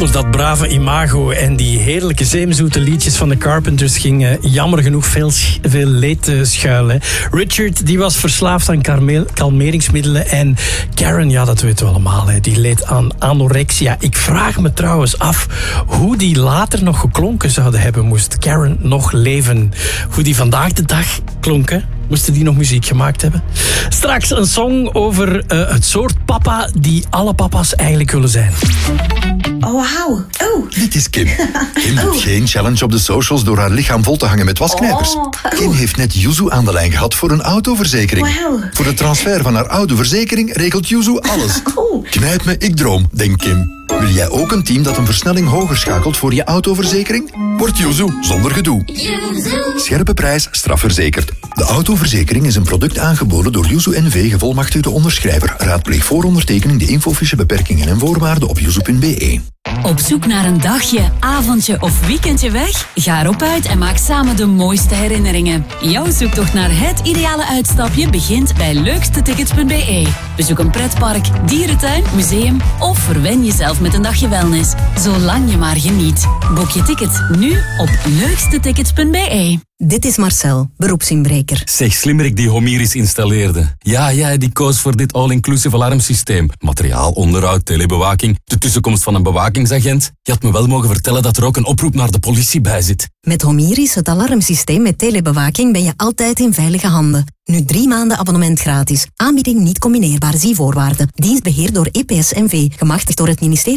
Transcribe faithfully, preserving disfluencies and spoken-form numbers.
Onder dat brave imago en die heerlijke zeemzoete liedjes van de Carpenters ging jammer genoeg veel, veel leed schuilen. Richard die was verslaafd aan karmeel, kalmeringsmiddelen en Karen, ja dat weten we allemaal, hè, die leed aan anorexia. Ik vraag me trouwens af hoe die later nog geklonken zouden hebben, moest Karen nog leven. Hoe die vandaag de dag klonken. Moesten die nog muziek gemaakt hebben? Straks een song over uh, het soort papa die alle papa's eigenlijk willen zijn. Oh, wauw. Oh. Dit is Kim. Kim doet oh. geen challenge op de socials door haar lichaam vol te hangen met wasknijpers. Oh. Kim heeft net Yuzu aan de lijn gehad voor een autoverzekering. Wow. Voor de transfer van haar oude verzekering regelt Yuzu alles. Oh. Knijp me, ik droom, denkt Kim. Wil jij ook een team dat een versnelling hoger schakelt voor je autoverzekering? Word Yuzu zonder gedoe. Yuzu. Scherpe prijs, strafverzekerd. De autoverzekering is een product aangeboden door Yuzu N V, gevolmachtigde onderschrijver. Raadpleeg voor ondertekening de infofiche beperkingen en voorwaarden op yuzu punt b e. Op zoek naar een dagje, avondje of weekendje weg? Ga erop uit en maak samen de mooiste herinneringen. Jouw zoektocht naar het ideale uitstapje begint bij leukstetickets punt b e. Bezoek een pretpark, dierentuin, museum of verwen jezelf met een dagje wellness. Zolang je maar geniet. Boek je ticket nu op leukstetickets punt b e. Dit is Marcel, beroepsinbreker. Zeg, slimmerik die Homiris installeerde. Ja, ja, die koos voor dit all-inclusive alarmsysteem. Materiaal, onderhoud, telebewaking, de tussenkomst van een bewakingsagent. Je had me wel mogen vertellen dat er ook een oproep naar de politie bij zit. Met Homiris, het alarmsysteem met telebewaking, ben je altijd in veilige handen. Nu drie maanden abonnement gratis. Aanbieding niet combineerbaar, zie voorwaarden. Dienst beheerd door E P S N V, gemachtigd door het ministerie